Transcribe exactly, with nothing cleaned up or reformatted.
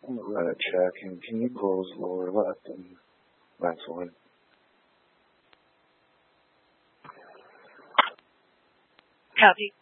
Run a check, and can you close lower left and last one? Copy.